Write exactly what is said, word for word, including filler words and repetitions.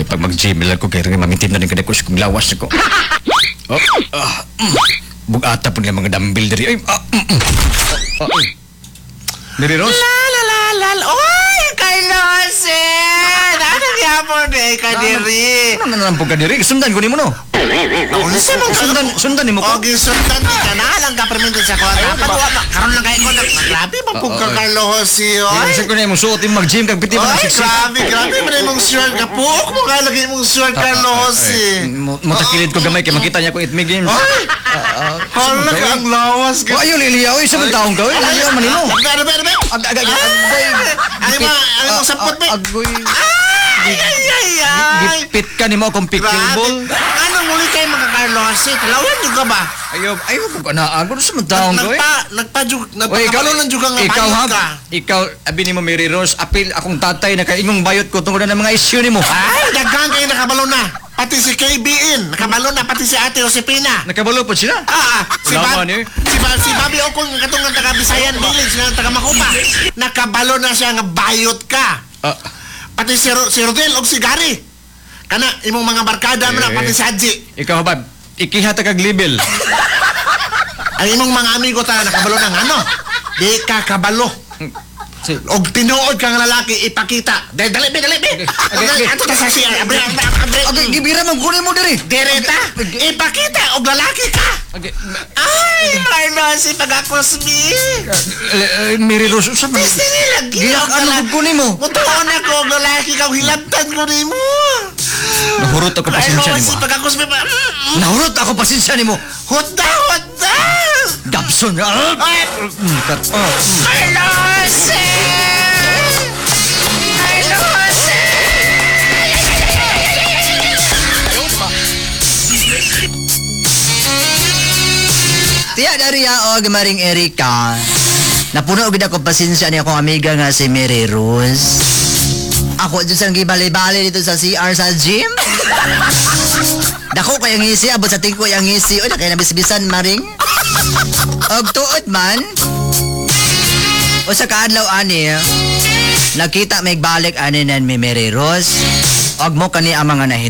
pag mag-gym lang ko kaya rin mamintin na rin kada ko sa kong lawas ako. Oh, ah, mm. Bugata po nila mga dumbbell diri. Ay, ah, mm, mm. Ah, ay. Mary Rose? La la la la la. Oy, kay Losen! Ano niya mo na ka diri? Ano na lang po ka diri? Sundan ko ni mo no? Unsa man Sundan, sundan ni mo ko? O gisundan ni ka na lang ka perminto sa ko. Dapat wa karon lang kay ko na grabe man pug ka Carlo Jose oy. Kasi ko na yung suot yung mag-gym kag piti mo Oy, na siksi. grabe, grabe man imong shirt ka puok mo ka lagi imong shirt Carlo Jose. Matakilid ko gamay kay makita niya ko itmi games. Oy, hala ka ang lawas ka. Oh, ayun, Lilia. Oy, sa taong ka. Oy, Lilia, manino. Ano ba, ano ba? Ag-ag-ag. Agoy. Ano ba, ano mo sapot ba? Agoy. Ay, ay, ay, ay. Gipit ka ni mo akong pickleball. Ano muli kayo mga Carlo Jose? Talawan nyo ka ba? Ayaw, ayaw ko ka na. Agod sa mga taong ka. Nagpa, nagpa-jug, nagpakabalo ng juga nga ikaw bayot ha, ka. ikaw, abi ni mo Mary Rose, apil akong tatay na kaingong bayot ko tungkol na ng mga issue ni mo. Ay, daghan kayo nakabalo na. Pati si K B N, nakabalo na. Pati si Ate Josepina. Nakabalo po sila. Ah, ah, si, Wala Bab, man eh. si, Bab, si Bobby Okong katong nga taga Bisayan Village nga taga Makupa. Nakabalo na siya nga bayot ka. Ah, Pati si, Ro- si Rodel og si Gary. Kana imong mga barkada mo na Eh. pati si Haji. ikaw bab, ikihata kag libel. Ang imong mga amigo ta nakabalo na nga, ano? Di ka kabalo. Si, Og tinuod kang lalaki ipakita. Dali dali bi, dali bi. okay, okay. Ato ta sa siya. Abre abre abre. okay, gibira man kunin mo diri. Direta. Ipakita og lalaki ka. Okay, Ay, Carlo, si pag-akusmi. uh, Mary Rose, sa man? Gusto nila, Giyak, ano lalaki. kunin mo? Mutuon ako og lalaki ka, hilabtan ko ni mo. Nahurot ako pasensya Carlo, ni mo. si pag-akusmi pa. Nahurot ako pasensya ni mo. Hutda, hutda. Gabson. Ah! Ay, Mm, kat, ah. Carlo, si. Carlo, si. Tiya dari o gemaring Erika. Napuno gid ako pasensya ni akong amiga nga si Mary Rose. Ako dyan sang gibali-bali dito sa C R sa gym. Dako kay ang ngisi, abot sa tingko ang ngisi. O na kay nabisbisan maring. Og tuot man. O sa kaadlaw ani, nakita may balik ani nan mi Mary Rose. Og mo kani ang mga nahi